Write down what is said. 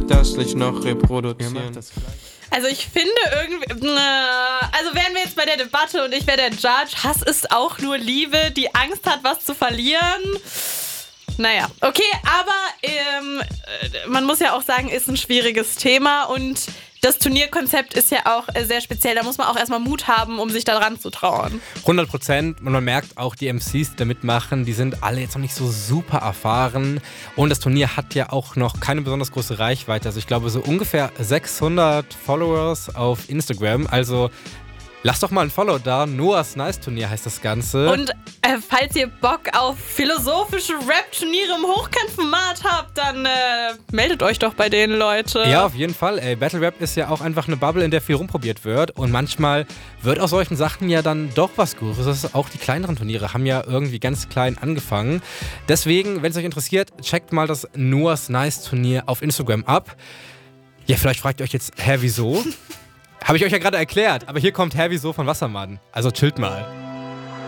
das Licht noch reproduzieren. Also ich finde irgendwie, also wären wir jetzt bei der Debatte und ich wäre der Judge, Hass ist auch nur Liebe, die Angst hat, was zu verlieren. Naja, okay, aber man muss ja auch sagen, ist ein schwieriges Thema und das Turnierkonzept ist ja auch sehr speziell. Da muss man auch erstmal Mut haben, um sich da dran zu trauen. 100%. Und man merkt auch, die MCs, die da mitmachen, die sind alle jetzt noch nicht so super erfahren. Und das Turnier hat ja auch noch keine besonders große Reichweite. Also ich glaube so ungefähr 600 Followers auf Instagram. Also lasst doch mal ein Follow da. Noah's Nice Turnier heißt das Ganze. Und falls ihr Bock auf philosophische Rap-Turniere im Hochkantformat habt, dann meldet euch doch bei denen, Leute. Ja, auf jeden Fall. Battle Rap ist ja auch einfach eine Bubble, in der viel rumprobiert wird. Und manchmal wird aus solchen Sachen ja dann doch was Größeres. Auch die kleineren Turniere haben ja irgendwie ganz klein angefangen. Deswegen, wenn es euch interessiert, checkt mal das Noah's Nice Turnier auf Instagram ab. Ja, vielleicht fragt ihr euch jetzt, wieso? Habe ich euch ja gerade erklärt, aber hier kommt Wieso von Wassermann. Also chillt mal.